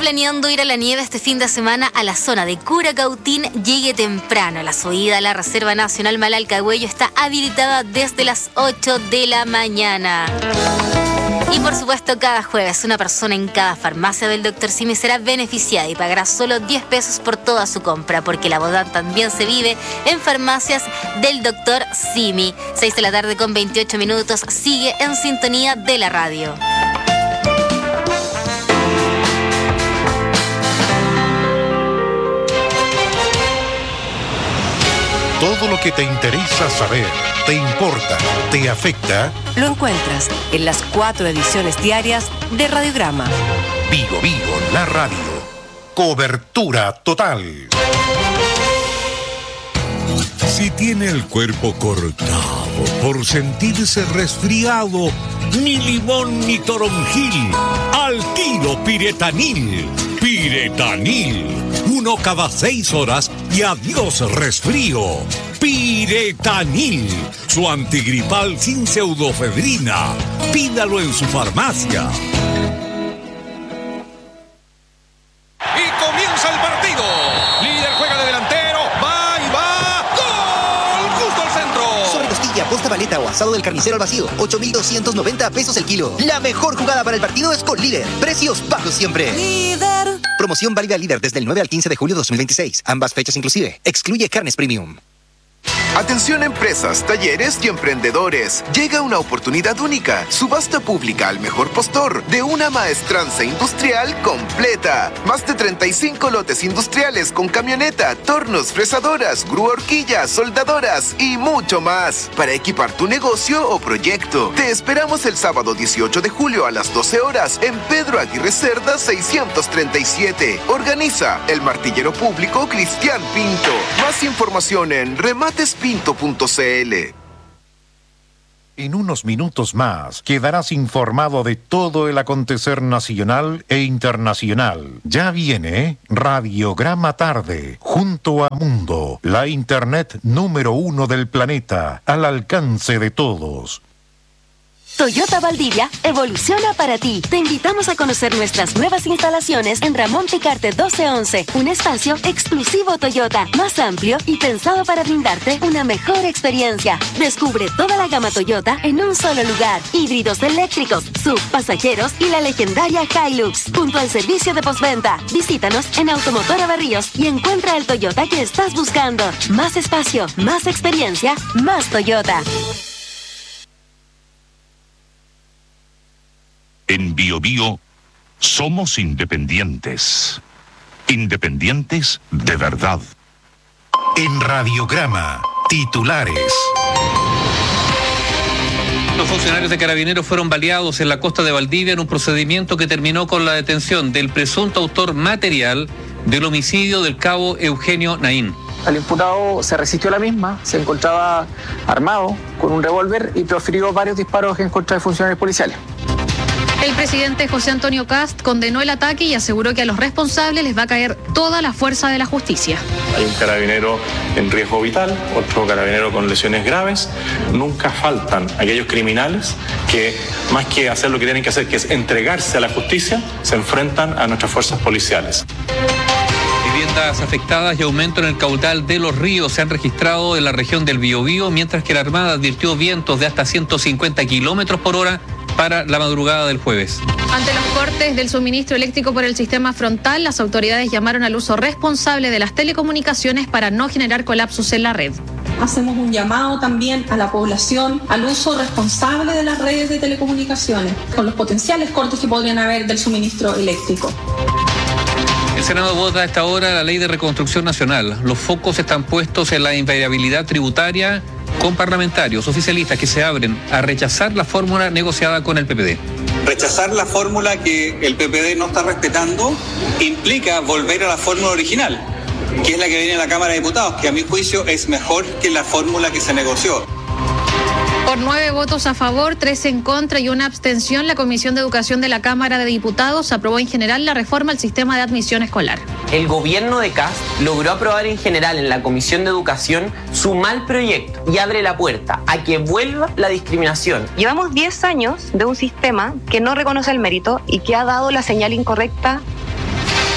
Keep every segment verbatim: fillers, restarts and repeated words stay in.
planeando ir a la nieve este fin de semana a la zona de Curacautín, llegue temprano. La subida a la Reserva Nacional Malalcahuello está habilitada desde las ocho de la mañana. Y por supuesto, cada jueves una persona en cada farmacia del doctor Simi será beneficiada y pagará solo diez pesos por toda su compra, porque la bondad también se vive en farmacias del doctor Simi. seis de la tarde con veintiocho minutos, sigue en sintonía de la radio. Todo lo que te interesa saber, te importa, te afecta, lo encuentras en las cuatro ediciones diarias de Radiograma. Vigo Vigo, la radio. Cobertura total. Si tiene el cuerpo cortado por sentirse resfriado, ni limón ni toronjil, al tiro Piretanil. Piretanil, uno cada seis horas y adiós resfrío. Piretanil, su antigripal sin pseudofedrina. Pídalo en su farmacia. Y comienza el partido. Líder juega de delantero, va y va. ¡Gol! Justo al centro. Sobre costilla, posta paleta o asado del carnicero al vacío, ocho mil doscientos noventa pesos el kilo. La mejor jugada para el partido es con Líder. Precios bajos siempre. Líder. Promoción válida Líder desde el nueve al quince de julio de dos mil veintiséis. Ambas fechas inclusive. Excluye carnes premium. Atención empresas, talleres y emprendedores. Llega una oportunidad única. Subasta pública al mejor postor de una maestranza industrial completa. Más de treinta y cinco lotes industriales con camioneta, tornos, fresadoras, grúa horquilla, soldadoras y mucho más para equipar tu negocio o proyecto. Te esperamos el sábado dieciocho de julio a las doce horas en Pedro Aguirre Cerda seiscientos treinta y siete. Organiza el martillero público Cristian Pinto. Más información en remates pinto punto c l. En unos minutos más quedarás informado de todo el acontecer nacional e internacional. Ya viene Radiograma Tarde, junto a Mundo, la internet número uno del planeta, al alcance de todos. Toyota Valdivia evoluciona para ti. Te invitamos a conocer nuestras nuevas instalaciones en Ramón Picarte doce once, un espacio exclusivo Toyota, más amplio y pensado para brindarte una mejor experiencia. Descubre toda la gama Toyota en un solo lugar. Híbridos eléctricos, S U V, pasajeros y la legendaria Hilux. Junto al servicio de postventa. Visítanos en Automotora Barríos y encuentra el Toyota que estás buscando. Más espacio, más experiencia, más Toyota. En Bio Bio somos independientes. Independientes de verdad. En Radiograma, titulares. Los funcionarios de Carabineros fueron baleados en la costa de Valdivia en un procedimiento que terminó con la detención del presunto autor material del homicidio del cabo Eugenio Naín. El imputado se resistió a la misma, se encontraba armado con un revólver y profirió varios disparos en contra de funcionarios policiales. El presidente José Antonio Kast condenó el ataque y aseguró que a los responsables les va a caer toda la fuerza de la justicia. Hay un carabinero en riesgo vital, otro carabinero con lesiones graves. Nunca faltan aquellos criminales que, más que hacer lo que tienen que hacer, que es entregarse a la justicia, se enfrentan a nuestras fuerzas policiales. Viviendas afectadas y aumento en el caudal de los ríos se han registrado en la región del Biobío, mientras que la Armada advirtió vientos de hasta ciento cincuenta kilómetros por hora para la madrugada del jueves. Ante los cortes del suministro eléctrico por el sistema frontal, las autoridades llamaron al uso responsable de las telecomunicaciones para no generar colapsos en la red. Hacemos un llamado también a la población al uso responsable de las redes de telecomunicaciones, con los potenciales cortes que podrían haber del suministro eléctrico. El Senado vota a esta hora la Ley de Reconstrucción Nacional. Los focos están puestos en la invariabilidad tributaria, con parlamentarios oficialistas que se abren a rechazar la fórmula negociada con el P P D. Rechazar la fórmula que el P P D no está respetando implica volver a la fórmula original, que es la que viene en la Cámara de Diputados, que a mi juicio es mejor que la fórmula que se negoció. Por nueve votos a favor, tres en contra y una abstención, la Comisión de Educación de la Cámara de Diputados aprobó en general la reforma al sistema de admisión escolar. El gobierno de Kast logró aprobar en general en la Comisión de Educación su mal proyecto y abre la puerta a que vuelva la discriminación. Llevamos diez años de un sistema que no reconoce el mérito y que ha dado la señal incorrecta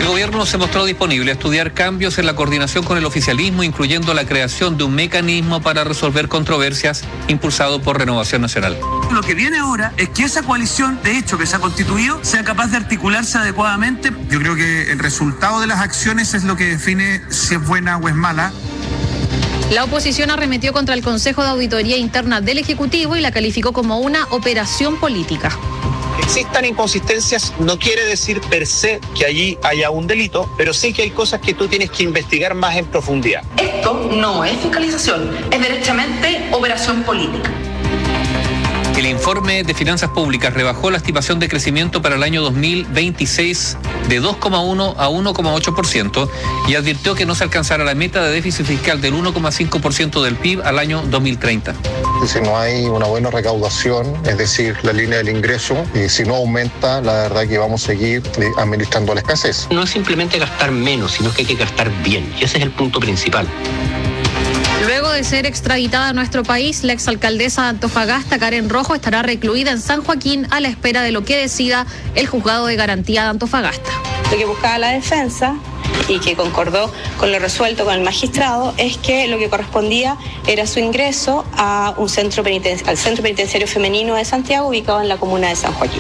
El gobierno se mostró disponible a estudiar cambios en la coordinación con el oficialismo, incluyendo la creación de un mecanismo para resolver controversias impulsado por Renovación Nacional. Lo que viene ahora es que esa coalición, de hecho, que se ha constituido, sea capaz de articularse adecuadamente. Yo creo que el resultado de las acciones es lo que define si es buena o es mala. La oposición arremetió contra el Consejo de Auditoría Interna del Ejecutivo y la calificó como una operación política. Existan inconsistencias no quiere decir per se que allí haya un delito, pero sí que hay cosas que tú tienes que investigar más en profundidad. Esto no es fiscalización, es derechamente operación política. El informe de Finanzas Públicas rebajó la estimación de crecimiento para el año dos mil veintiséis de dos coma uno a uno coma ocho por ciento y advirtió que no se alcanzará la meta de déficit fiscal del uno coma cinco por ciento del P I B al año dos mil treinta. Si no hay una buena recaudación, es decir, la línea del ingreso, y si no aumenta, la verdad que vamos a seguir administrando la escasez. No es simplemente gastar menos, sino que hay que gastar bien, y ese es el punto principal. Luego de ser extraditada a nuestro país, la exalcaldesa de Antofagasta, Karen Rojo, estará recluida en San Joaquín a la espera de lo que decida el juzgado de garantía de Antofagasta. Lo que buscaba la defensa y que concordó con lo resuelto con el magistrado es que lo que correspondía era su ingreso a un centro penitenciario, al Centro Penitenciario Femenino de Santiago, ubicado en la comuna de San Joaquín.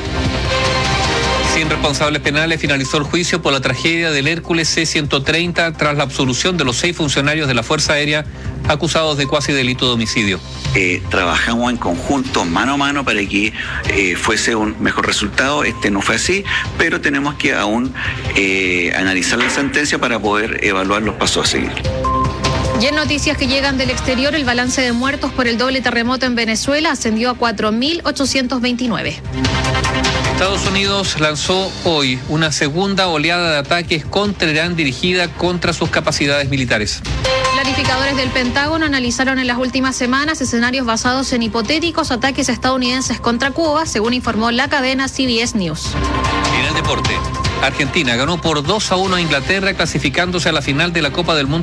Sin responsables penales finalizó el juicio por la tragedia del Hércules C ciento treinta tras la absolución de los seis funcionarios de la Fuerza Aérea acusados de cuasi delito de homicidio. Eh, trabajamos en conjunto, mano a mano, para que eh, fuese un mejor resultado. Este no fue así, pero tenemos que aún eh, analizar la sentencia para poder evaluar los pasos a seguir. Y en noticias que llegan del exterior, el balance de muertos por el doble terremoto en Venezuela ascendió a cuatro mil ochocientos veintinueve. Estados Unidos lanzó hoy una segunda oleada de ataques contra Irán dirigida contra sus capacidades militares. Planificadores del Pentágono analizaron en las últimas semanas escenarios basados en hipotéticos ataques estadounidenses contra Cuba, según informó la cadena C B S News. En el deporte, Argentina ganó por dos a uno a Inglaterra, clasificándose a la final de la Copa del Mundo